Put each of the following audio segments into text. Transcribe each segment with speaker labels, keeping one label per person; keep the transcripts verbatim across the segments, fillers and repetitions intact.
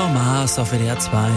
Speaker 1: Mars auf W D R zwei.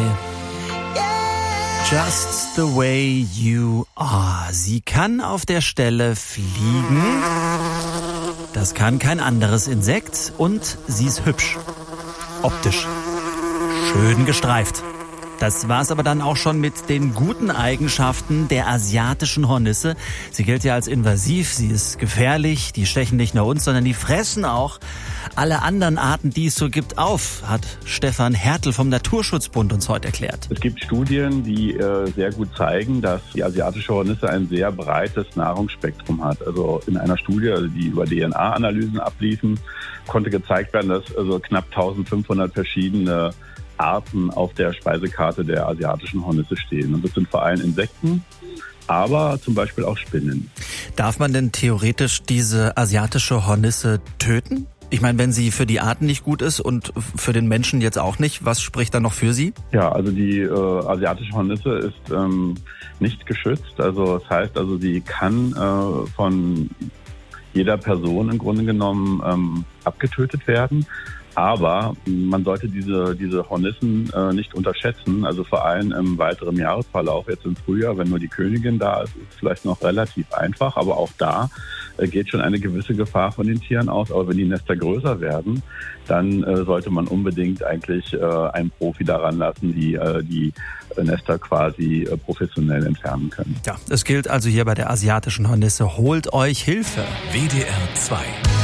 Speaker 1: Just the way you are. Sie kann auf der Stelle fliegen. Das kann kein anderes Insekt. Und sie ist hübsch. Optisch. Schön gestreift. Das war's aber dann auch schon mit den guten Eigenschaften der asiatischen Hornisse. Sie gilt ja als invasiv, sie ist gefährlich, die stechen nicht nur uns, sondern die fressen auch alle anderen Arten, die es so gibt, auf, hat Stefan Hertel vom Naturschutzbund uns heute erklärt.
Speaker 2: Es gibt Studien, die äh, sehr gut zeigen, dass die asiatische Hornisse ein sehr breites Nahrungsspektrum hat. Also in einer Studie, also die über D N A-Analysen abliefen, konnte gezeigt werden, dass also knapp eintausendfünfhundert verschiedene Arten auf der Speisekarte der asiatischen Hornisse stehen. Und das sind vor allem Insekten, aber zum Beispiel auch Spinnen.
Speaker 1: Darf man denn theoretisch diese asiatische Hornisse töten? Ich meine, wenn sie für die Arten nicht gut ist und für den Menschen jetzt auch nicht, was spricht dann noch für sie?
Speaker 2: Ja, also die äh, asiatische Hornisse ist ähm, nicht geschützt. Also das heißt, also sie kann äh, von jeder Person im Grunde genommen ähm, abgetötet werden. Aber man sollte diese diese Hornissen äh, nicht unterschätzen. Also vor allem im weiteren Jahresverlauf, jetzt im Frühjahr, wenn nur die Königin da ist, ist es vielleicht noch relativ einfach. Aber auch da äh, geht schon eine gewisse Gefahr von den Tieren aus. Aber wenn die Nester größer werden, dann äh, sollte man unbedingt eigentlich äh, einen Profi daran lassen, die äh, die Nester quasi äh, professionell entfernen können.
Speaker 1: Ja, es gilt also hier bei der asiatischen Hornisse, holt euch Hilfe.
Speaker 3: W D R zwei